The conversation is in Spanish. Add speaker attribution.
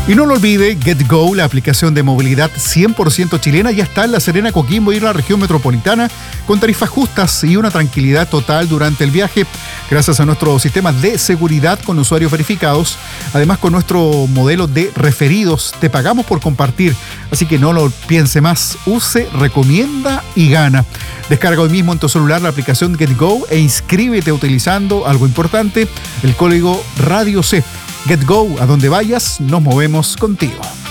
Speaker 1: Y no lo olvide, GetGo, la aplicación de movilidad 100% chilena, ya está en La Serena, Coquimbo y en la región metropolitana, con tarifas justas y una tranquilidad total durante el viaje, gracias a nuestro sistema de seguridad con usuarios verificados. Además, con nuestro modelo de referidos, te pagamos por compartir, así que no lo piense más, use, recomienda y gana. Descarga hoy mismo en tu celular la aplicación GetGo e inscríbete utilizando, algo importante, el código Radio C. GetGo, a donde vayas, nos movemos contigo.